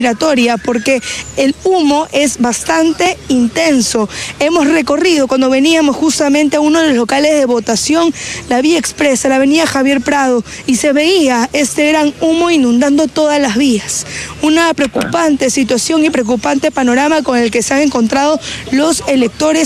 respiratoria porque el humo es bastante intenso. Hemos recorrido, cuando veníamos justamente a uno de los locales de votación, la vía expresa, la avenida Javier Prado, y se veía este gran humo inundando todas las vías. Una preocupante situación y preocupante panorama con el que se han encontrado los electores